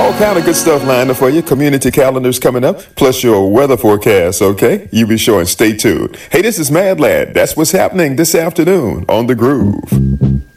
all kind of good stuff lined up for you. Community calendars coming up, plus your weather forecast, okay? You be sure and stay tuned. Hey, this is Mad Lad. That's what's happening this afternoon on The Groove.